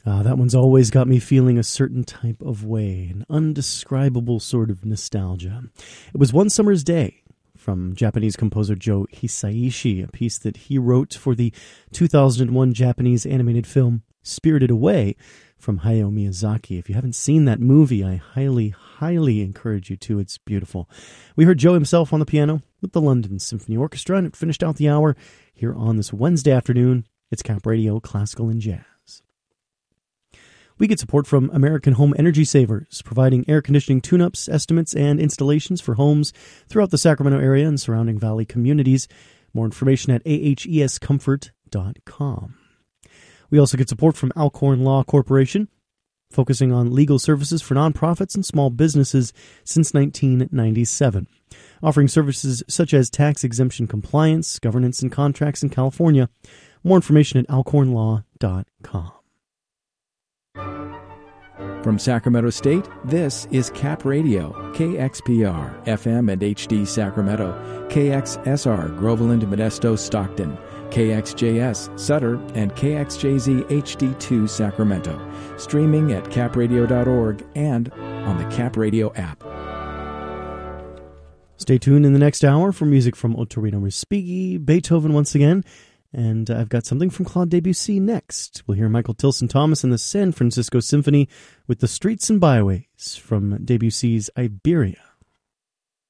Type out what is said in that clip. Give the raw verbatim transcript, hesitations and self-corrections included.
Ah, that one's always got me feeling a certain type of way, an undescribable sort of nostalgia. It was One Summer's Day from Japanese composer Joe Hisaishi, a piece that he wrote for the two thousand one Japanese animated film Spirited Away from Hayao Miyazaki. If you haven't seen that movie, I highly, highly encourage you to. It's beautiful. We heard Joe himself on the piano with the London Symphony Orchestra, and it finished out the hour here on this Wednesday afternoon. It's Cap Radio Classical and Jazz. We get support from American Home Energy Savers, providing air conditioning tune-ups, estimates, and installations for homes throughout the Sacramento area and surrounding valley communities. More information at a h e s comfort dot com. We also get support from Alcorn Law Corporation, focusing on legal services for nonprofits and small businesses since nineteen ninety-seven, offering services such as tax exemption compliance, governance, and contracts in California. More information at alcorn law dot com. From Sacramento State, this is Cap Radio, K X P R, F M and H D Sacramento, K X S R, Groveland, Modesto, Stockton, K X J S, Sutter, and K X J Z H D two Sacramento, streaming at cap radio dot org and on the Cap Radio app. Stay tuned in the next hour for music from Ottorino Respighi, Beethoven once again, and I've got something from Claude Debussy next. We'll hear Michael Tilson Thomas and the San Francisco Symphony with the Streets and Byways from Debussy's Iberia.